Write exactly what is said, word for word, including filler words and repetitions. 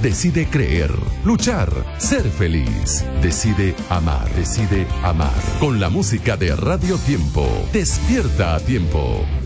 Decide creer, luchar, ser feliz. Decide amar, decide amar. Con la música de Radio Tiempo. Despierta a tiempo.